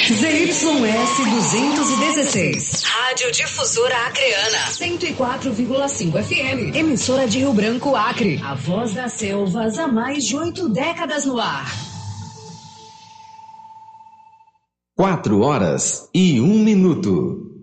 ZYS 216. Rádio Difusora Acreana. 104,5 FM. Emissora de Rio Branco, Acre. A voz das selvas há mais de 8 décadas no ar. 4 horas e 1 minuto.